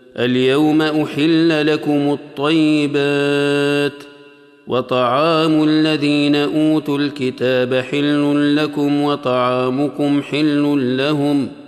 اليوم أحل لكم الطيبات وطعام الذين أوتوا الكتاب حل لكم وطعامكم حل لهم